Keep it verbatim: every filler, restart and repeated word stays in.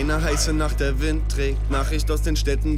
eine heiße Nacht, der Wind trägt Nachricht aus den Städten,